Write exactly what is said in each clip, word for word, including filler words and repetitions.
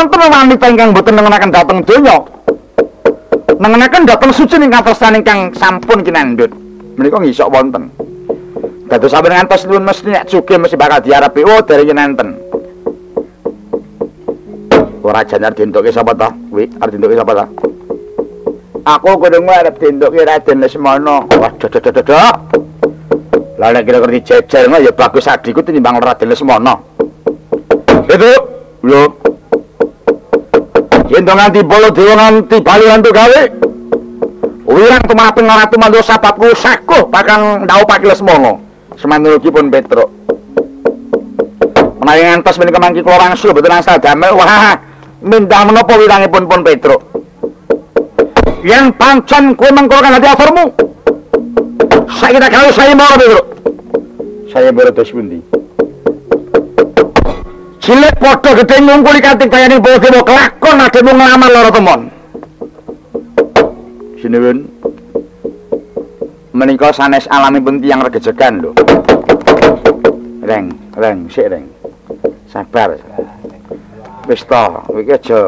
wonten wanita ingkang boten nengenaken dhateng donya. Nengenaken dhateng suci ing katresnan ingkang sampun kinandhut. Menika ngisok wonten. Dados sampun ngantos nuwun mesti nek sugih mesti bakal diarepi oh dereng nenten. Ora jan arep dientuke sapa to? Kuwi arep dientuke sapa to? Aku kudu arep dientuke Raden Lesmana. Wah, dodok-dodok. Lah nek kira-kira dijejer ngono ya bagus adikku tinimbang Raden Lesmana. Itu lho. Yen to nganti bolo dewa nganti bali antuk gawe. Wirang tumaping ratu mandu sababku sakuh bakal ndhaupake Lesmana. Semanulipun Petruk. Menawi ngantos menika mangki kula wangsul boten asal damel. Wah, mindah menapa wirangipun pun Petruk. Yen pancen kowe mengko kan ati afarmu. Saiki tak gawe saya mau Petruk. Saya berdos pundi? Cilik padha gedhe ngungkuli kating bayaning Baladewa kelakon ademu nglamar lara temon. Sinuwun. Menika sanes alamipun tiyang regejegan lho. Reng, reng, sik reng. Sabar. Wis to, iki aja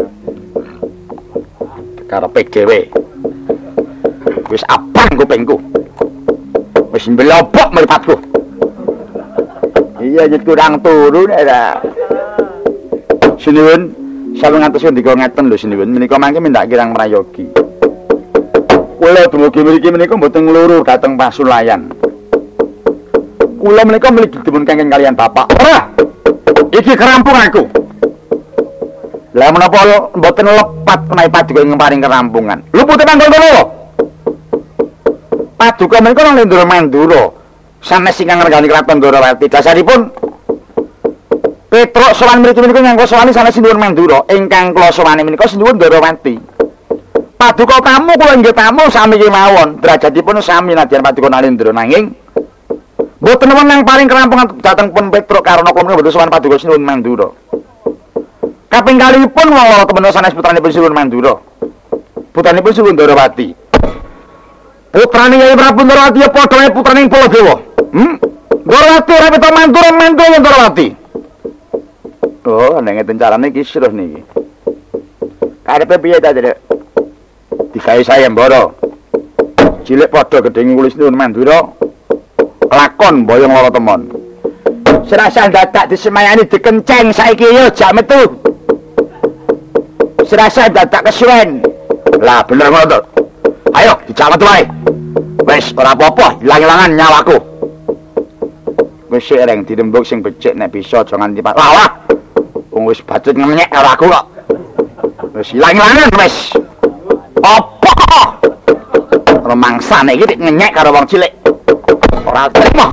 karepe dhewe. Wis abang kupingku. Wis mblobok mripatku. Iya jet kurang turu nek ra. Sinuwun, sampun ngantos ndika ngeten lho sinuwun, menika mangke mindak kirang mrayogi. Kula dumugi mriki menika mboten ngluru dhateng Pasulayan. Kula menika mligi dipun kenging kalian bapak. Ora. Iki kerampunganku. Lah menapa mboten lepat menawi paduka ing paring kerampungan. Lho putih manggul kula. Paduka menika nang Lendra Mandura. Sanes ingkang ngrengani kraton Ndarawati. Dasaripun Petruk sowan mriki menika nganggo sowani sanes Sinuwun Mandura. Ingkang kula sowani menika Sinuwun Ndarawati. Paduka tamu kula nggih tamu sami kemawon. Derajatipun sami nadyan paduka Nalendra nanging mboten menang paring kerampungan dhateng pun Petruk karana kula mboten sowan paduka Sinuwun Mandura. Kaping kalihipun wong lara temen sanes putranipun Sinuwun Mandura. Putranipun Sinuwun Ndarawati. Putrane Yai Prabu Ndarawati ya padha kaya putraning Baladewa. Hmm? Ndarawati ora ketok Mandura Mandura Ndarawati. Oh, nek ngeten carane iki sirah niki. Karepe piye ta, Dek? Digawe sayembara. Cilik padha gedhe nguli Sinuwun Mandura. Lakon boyong lara temon. Serasa dadak disemayani dikenceng saiki yo jak metu. Serasa dadak kesuwen. Lah bener ngono to. Ayo dijak metu wae. Wis ora apa-apa, ilang-ilangan nyawaku. Wis reng dirembuk sing becik nek bisa aja nganti pak. Lah wah. Wong wis bacut ngenyek karo aku kok. Wis ilang-ilangan wis. Apa? Rumangsane iki ngenyek karo wong cilik. Ora terima.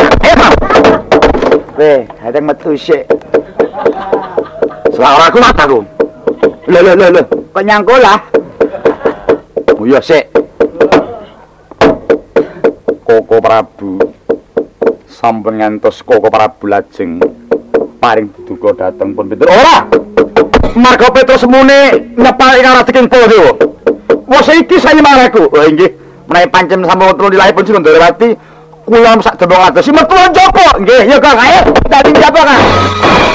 Weh, kadang metu sik. Selawar aku mataku. Lho lho lho lho, kok nyangkul ah. Oh iya sik. Koko Prabu. Sampun ngantos Koko Prabu lajeng paring duka dhateng pun Petruk. Ora. Marga Petruk semune nyepaki karo Raden Baladewa. Wes iki saya maraku. Oh nggih, menawi pancen sampun wonten dilahipun Sinuwun Ndarawati, kula sak demong adosi metu njaba. Nggih, ya Kang, ayo dadi njaba Kang.